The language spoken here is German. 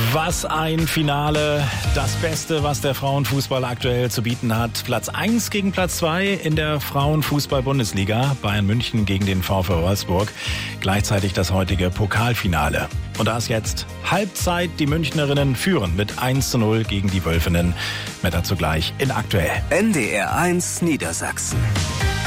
Was ein Finale, das Beste, was der Frauenfußball aktuell zu bieten hat. Platz 1 gegen Platz 2 in der Frauenfußball-Bundesliga. Bayern München gegen den VfL Wolfsburg. Gleichzeitig das heutige Pokalfinale. Und da ist jetzt Halbzeit. Die Münchnerinnen führen mit 1:0 gegen die Wölfinnen. Mehr dazu gleich in Aktuell. NDR 1 Niedersachsen.